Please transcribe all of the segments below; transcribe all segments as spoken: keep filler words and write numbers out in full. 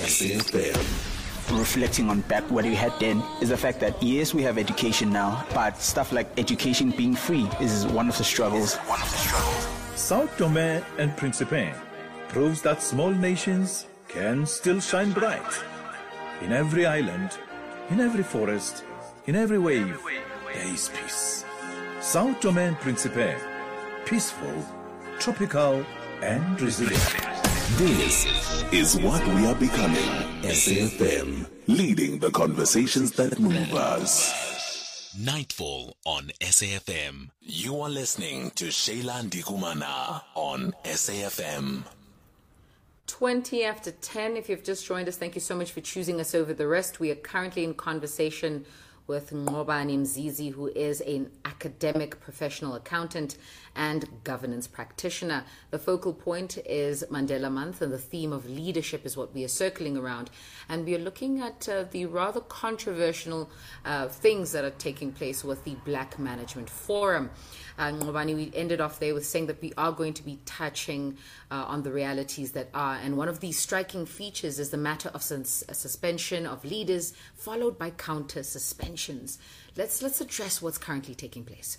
S A F M. Reflecting on back what we had then is the fact that yes, we have education now, but stuff like education being free is one of the struggles. One of the struggles. Sao Tome and Principe proves that small nations can still shine bright. In every island, in every forest, in every wave, there is peace. Sao Tome and Principe, peaceful, tropical, and resilient. This is what we are becoming. S A F M, leading the conversations that move us. Nightfall on S A F M. You are listening to Sheila Ndikumana on S A F M. twenty after ten. If you've just joined us, thank you so much for choosing us over the rest. We are currently in conversation with Ngobani Mzizi, who is an academic professional accountant and governance practitioner. The focal point is Mandela Month, and the theme of leadership is what we are circling around. And we are looking at uh, the rather controversial uh, things that are taking place with the Black Management Forum. Uh, Ngobani, we ended off there with saying that we are going to be touching uh, on the realities that are. And one of these striking features is the matter of sus- suspension of leaders, followed by counter suspensions. Let's let's address what's currently taking place.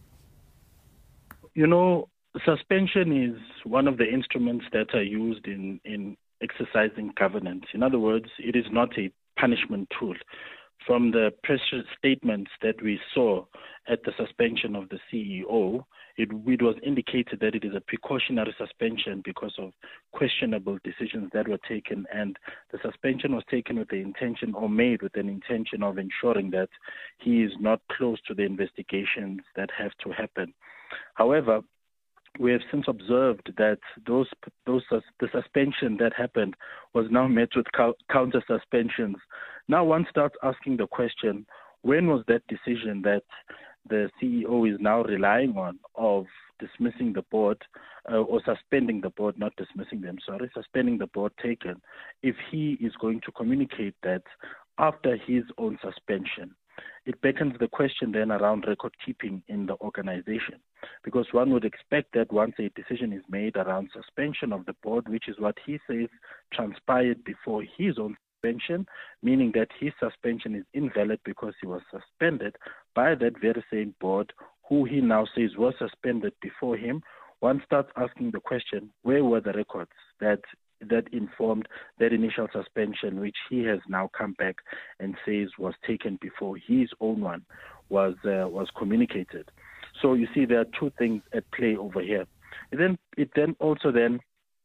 You know, suspension is one of the instruments that are used in, in exercising governance. In other words, it is not a punishment tool. From the press statements that we saw at the suspension of the C E O, it, it was indicated that it is a precautionary suspension because of questionable decisions that were taken, and the suspension was taken with the intention or made with an intention of ensuring that he is not close to the investigations that have to happen. However, we have since observed that those those the suspension that happened was now met with counter suspensions. Now one starts asking the question, when was that decision that the C E O is now relying on of dismissing the board uh, or suspending the board, not dismissing them, sorry, suspending the board taken, if he is going to communicate that after his own suspension? It beckons the question then around record keeping in the organization, because one would expect that once a decision is made around suspension of the board, which is what he says transpired before his own suspension, meaning that his suspension is invalid because he was suspended by that very same board who he now says was suspended before him, one starts asking the question, where were the records that that informed that initial suspension, which he has now come back and says was taken before his own one was uh, was communicated. So you see, there are two things at play over here. And then it then also then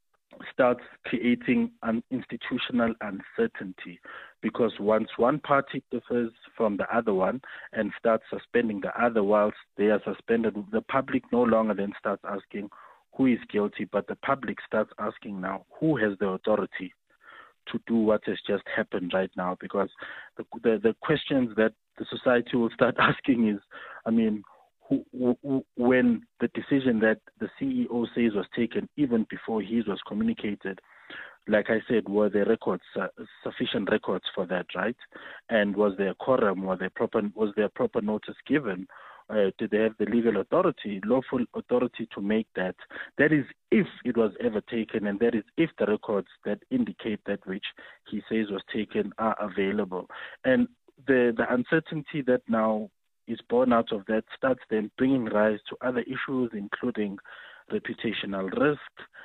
starts creating an institutional uncertainty, because once one party differs from the other one and starts suspending the other whilst they are suspended, the public no longer then starts asking who is guilty, but the public starts asking now who has the authority to do what has just happened right now, because the the, the questions that the society will start asking is, I mean, who, who, when the decision that the C E O says was taken even before his was communicated, like I said, were there records, uh, sufficient records for that, right? And was there quorum, was there proper, was there proper notice given? Uh, did they have the legal authority, lawful authority to make that? That is if it was ever taken, and that is if the records that indicate that which he says was taken are available. And the, the uncertainty that now is born out of that starts then bringing rise to other issues, including reputational risk,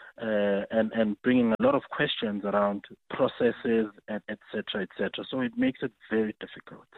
uh, and, and bringing a lot of questions around processes, and et cetera, et cetera. So it makes it very difficult.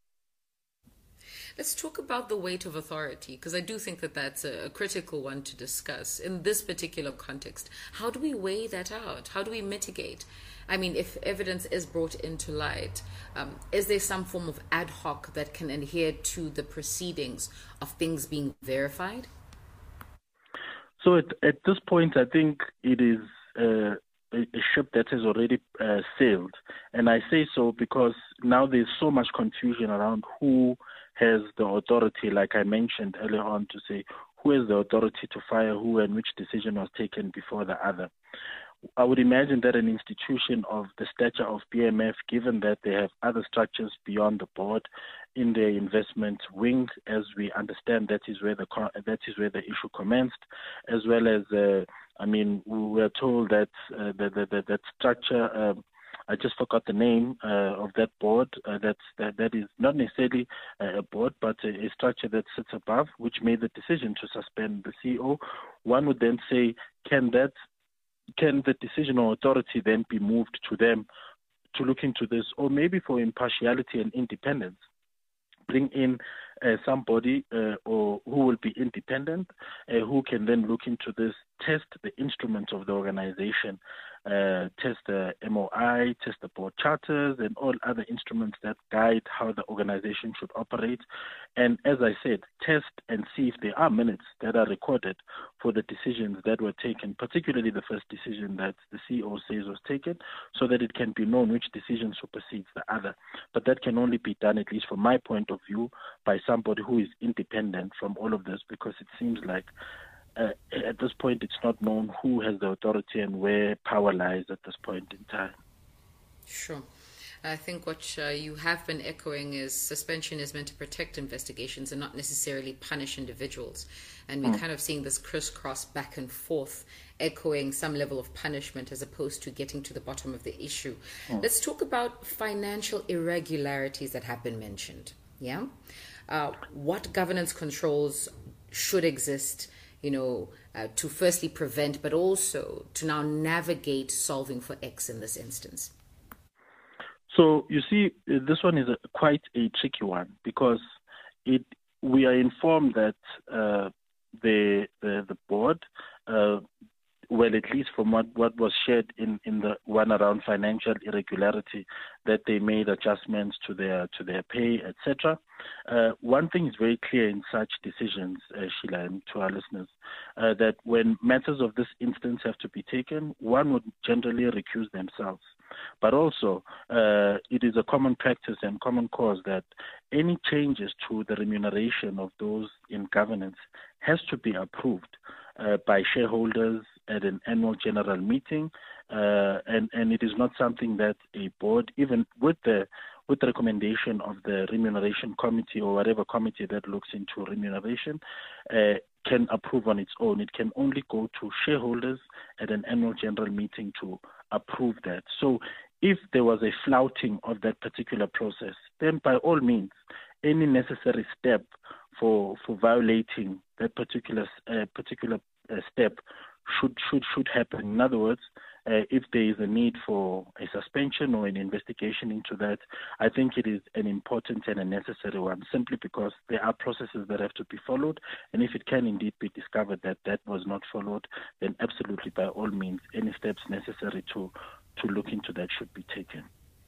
Let's talk about the weight of authority, because I do think that that's a, a critical one to discuss in this particular context. How do we weigh that out? How do we mitigate? I mean, if evidence is brought into light, um, is there some form of ad hoc that can adhere to the proceedings of things being verified? So at, at this point, I think it is uh, a, a ship that has already uh, sailed. And I say so because now there's so much confusion around who has the authority, like I mentioned earlier on, to say who has the authority to fire who and which decision was taken before the other. I would imagine that an institution of the stature of B M F, given that they have other structures beyond the board in their investment wing, as we understand that is where the that is where the issue commenced, as well as, uh, I mean, we were told that uh, that, that that structure. Uh, I just forgot the name uh, of that board. Uh, that's that, that is not necessarily a board, but a, a structure that sits above, which made the decision to suspend the C E O. One would then say, can that can the decision or authority then be moved to them to look into this, or maybe for impartiality and independence, bring in uh, somebody uh, or who will be independent, uh, who can then look into this, test the instruments of the organization, uh, test the M O I, test the board charters, and all other instruments that guide how the organization should operate. And as I said, test and see if there are minutes that are recorded for the decisions that were taken, particularly the first decision that the C E O says was taken, so that it can be known which decision supersedes the other. But that can only be done, at least from my point of view, by somebody who is independent from all of this, because it seems like uh, at this point it's not known who has the authority and where power lies at this point in time. Sure. I think what uh, you have been echoing is suspension is meant to protect investigations and not necessarily punish individuals. And we're mm. kind of seeing this crisscross back and forth, echoing some level of punishment as opposed to getting to the bottom of the issue. Mm. Let's talk about financial irregularities that have been mentioned. Yeah. Uh, what governance controls should exist, you know, uh, to firstly prevent, but also to now navigate solving for X in this instance? So you see, this one is a, quite a tricky one, because it we are informed that uh, the, the the board, uh, well, at least from what, what was shared in, in the one around financial irregularity, that they made adjustments to their to their pay, et cetera. Uh, one thing is very clear in such decisions, uh, Sheila, and to our listeners, uh, that when matters of this instance have to be taken, one would generally recuse themselves. But also, uh, it is a common practice and common cause that any changes to the remuneration of those in governance has to be approved uh, by shareholders at an annual general meeting, uh, and, and it is not something that a board, even with the with the recommendation of the remuneration committee or whatever committee that looks into remuneration, uh, can approve on its own. It can only go to shareholders at an annual general meeting to approve that. So if there was a flouting of that particular process, then by all means, any necessary step for for violating that particular uh, particular uh, step should should should happen. In other words, uh, if there is a need for a suspension or an investigation into that, I think it is an important and a necessary one, simply because there are processes that have to be followed, and if it can indeed be discovered that that was not followed, then absolutely, by all means, any steps necessary to to look into that should be taken.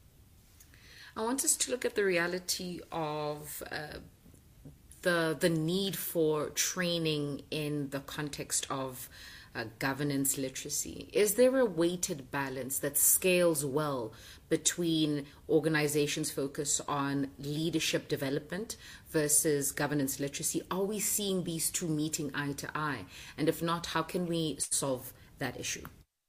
I want us to look at the reality of uh, the the need for training in the context of Uh, governance literacy. Is there a weighted balance that scales well between organizations' focus on leadership development versus governance literacy? Are we seeing these two meeting eye to eye? And if not, how can we solve that issue?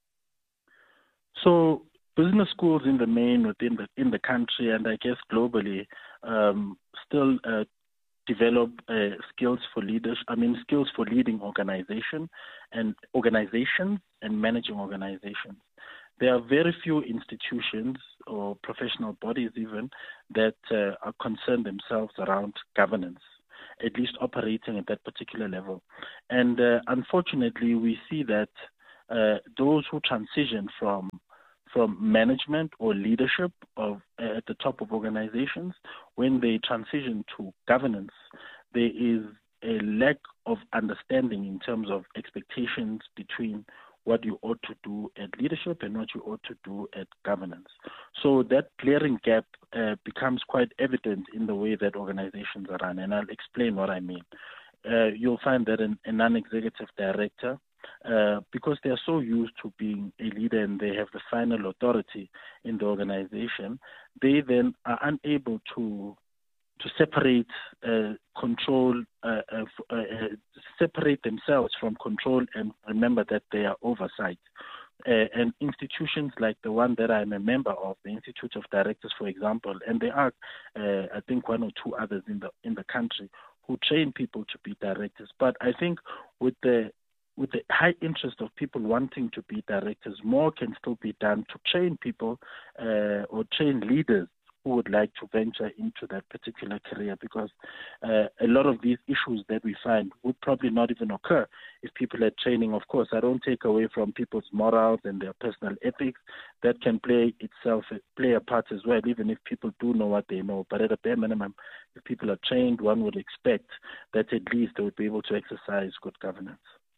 So business schools in the main within the in the country, and I guess globally, um, still uh, develop uh, skills for leadership. I mean, skills for leading organization and organizations and managing organizations. There are very few institutions or professional bodies even that uh, are concerned themselves around governance, at least operating at that particular level. And uh, unfortunately, we see that uh, those who transition from from management or leadership of uh, at the top of organizations, when they transition to governance, there is a lack of understanding in terms of expectations between what you ought to do at leadership and what you ought to do at governance. So that glaring gap uh, becomes quite evident in the way that organizations are run, and I'll explain what I mean. Uh, you'll find that an, a non-executive director, Uh, because they are so used to being a leader and they have the final authority in the organization, they then are unable to to separate uh, control, uh, uh, uh, separate themselves from control and remember that they are oversight. Uh, and institutions like the one that I'm a member of, the Institute of Directors, for example, and there are, uh, I think, one or two others in the in the country who train people to be directors. But I think with the with the high interest of people wanting to be directors, more can still be done to train people uh, or train leaders who would like to venture into that particular career, because uh, a lot of these issues that we find would probably not even occur if people had training. Of course, I don't take away from people's morals and their personal ethics. That can play itself, play a part as well, even if people do know what they know. But at a bare minimum, if people are trained, one would expect that at least they would be able to exercise good governance.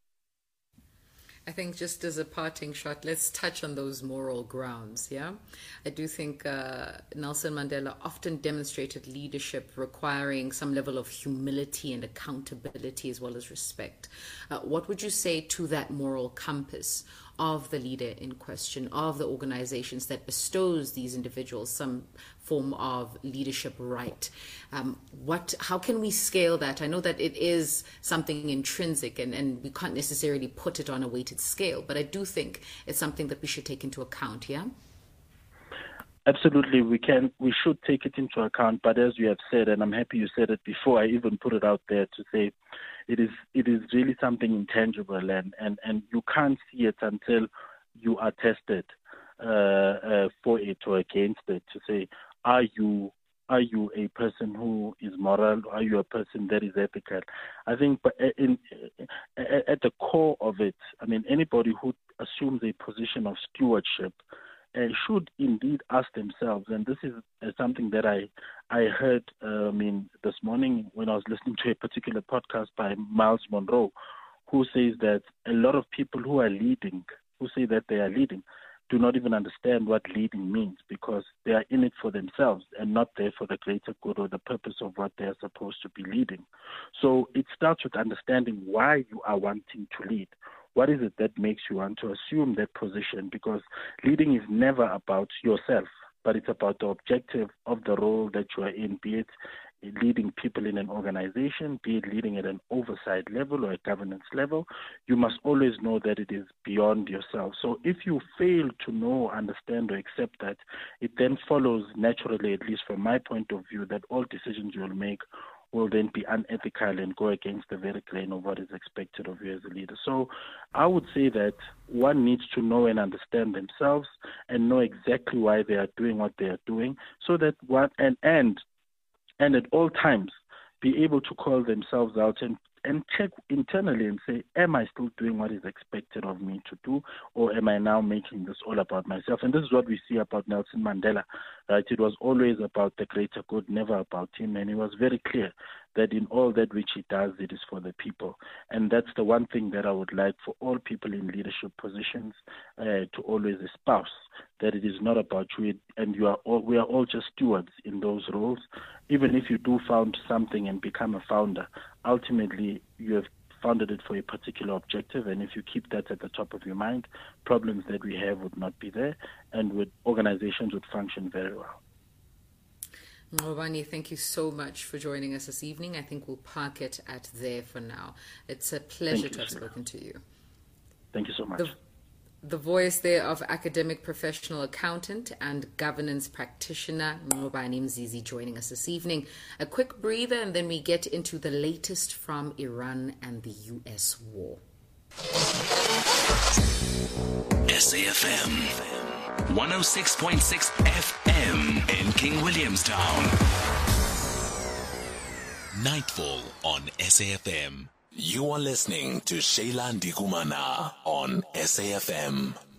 I think just as a parting shot, let's touch on those moral grounds, yeah? I do think uh, Nelson Mandela often demonstrated leadership requiring some level of humility and accountability as well as respect. Uh, what would you say to that moral compass of the leader in question, of the organizations that bestows these individuals some form of leadership right? Um, what, how can we scale that? I know that it is something intrinsic and, and we can't necessarily put it on a weighted scale, but I do think it's something that we should take into account, yeah? Absolutely, we can. We should take it into account. But as you have said, and I'm happy you said it before I even put it out there to say, it is it is really something intangible, and, and, and you can't see it until you are tested uh, uh, for it or against it. To say, are you are you a person who is moral? Are you a person that is ethical? I think, but in, in, at the core of it, I mean, anybody who assumes a position of stewardship Uh, should indeed ask themselves, and this is uh, something that I I heard uh, I mean this morning when I was listening to a particular podcast by Miles Monroe, who says that a lot of people who are leading, who say that they are leading, do not even understand what leading means, because they are in it for themselves and not there for the greater good or the purpose of what they are supposed to be leading. So it starts with understanding why you are wanting to lead. What is it that makes you want to assume that position? Because leading is never about yourself, but it's about the objective of the role that you are in, be it leading people in an organization, be it leading at an oversight level or a governance level. You must always know that it is beyond yourself. So if you fail to know, understand, or accept that, it then follows naturally, at least from my point of view, that all decisions you will make will then be unethical and go against the very grain of what is expected of you as a leader. So I would say that one needs to know and understand themselves and know exactly why they are doing what they are doing, so that one and and and at all times be able to call themselves out and and check internally and say, am I still doing what is expected of me to do, or am I now making this all about myself? And this is what we see about Nelson Mandela, right? It was always about the greater good, never about him. And he was very clear that in all that which he does, it is for the people. And that's the one thing that I would like for all people in leadership positions uh, to always espouse, that it is not about you, and you are all, we are all just stewards in those roles. Even if you do found something and become a founder, ultimately you have founded it for a particular objective, and if you keep that at the top of your mind, problems that we have would not be there, and would, organizations would function very well. Ngobani, thank you so much for joining us this evening. I think we'll park it at there for now. It's a pleasure to have spoken to you. Thank you so much. The, the voice there of academic professional accountant and governance practitioner Ngobani Mzizi joining us this evening. A quick breather and then we get into the latest from Iran and the U S war. S A F M one oh six point six F M in King Williamstown. Nightfall on S A F M. You are listening to Shayla Ndikumana on S A F M.